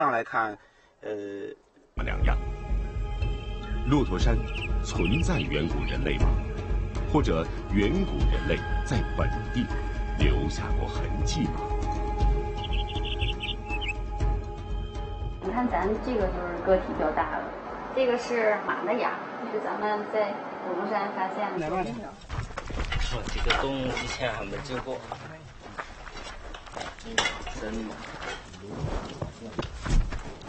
上来看， 两样。骆驼山存在远古人类吗？或者远古人类在本地留下过痕迹吗？ 你看咱这个就是个体较大了，这个是马的牙，是咱们在古龙山发现的。 说这个动物以前还没见过。真的。